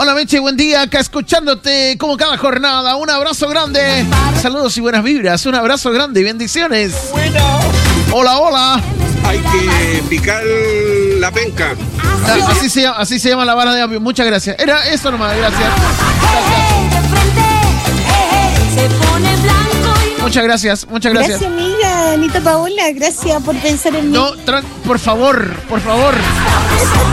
Hola Meche, buen día, acá escuchándote como cada jornada. Un abrazo grande. Saludos y buenas vibras. Un abrazo grande y bendiciones. Bueno. Hola, hola. Hay que picar la penca. Así se llama la vara de apio. Muchas gracias. Era eso nomás, gracias. Muchas gracias. Gracias, amiga, Anita Paola. Gracias por pensar en mí. No, por favor.